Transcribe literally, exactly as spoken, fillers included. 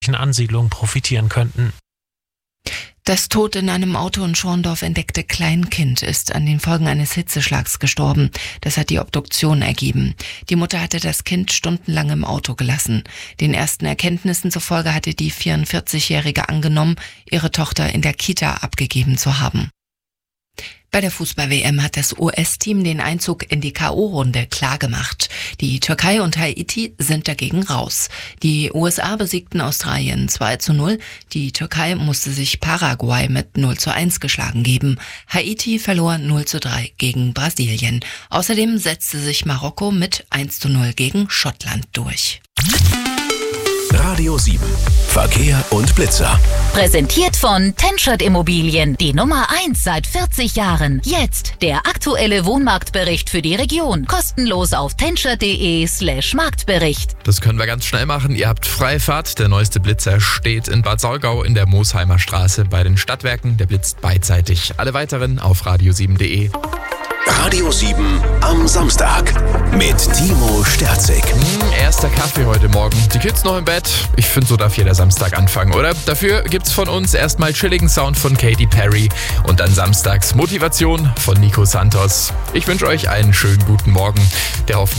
Ansiedlungen profitieren könnten. Das tot in einem Auto in Schorndorf entdeckte Kleinkind ist an den Folgen eines Hitzeschlags gestorben. Das hat die Obduktion ergeben. Die Mutter hatte das Kind stundenlang im Auto gelassen. Den ersten Erkenntnissen zufolge hatte die vierundvierzigjährige angenommen, ihre Tochter in der Kita abgegeben zu haben. Bei der Fußball-W M hat das U S-Team den Einzug in die K O-Runde klargemacht. Die Türkei und Haiti sind dagegen raus. Die U S A besiegten Australien zwei zu null. Die Türkei musste sich Paraguay mit null zu eins geschlagen geben. Haiti verlor null zu drei gegen Brasilien. Außerdem setzte sich Marokko mit eins zu null gegen Schottland durch. Radio sieben. Verkehr und Blitzer. Präsentiert von Tenschert Immobilien, die Nummer eins seit vierzig Jahren. Jetzt der aktuelle Wohnmarktbericht für die Region. Kostenlos auf tenschert.de slash Marktbericht. Das können wir ganz schnell machen. Ihr habt Freifahrt. Der neueste Blitzer steht in Bad Saulgau in der Moosheimer Straße bei den Stadtwerken. Der blitzt beidseitig. Alle weiteren auf radio sieben punkt de. Radio sieben am Samstag mit Timo Sterzig. Hm, erster Kaffee heute Morgen. Die Kids noch im Bett. Ich finde, so darf jeder Samstag anfangen, oder? Dafür gibt's von uns erstmal chilligen Sound von Katy Perry und dann samstags Motivation von Nico Santos. Ich wünsche euch einen schönen guten Morgen, der hoffentlich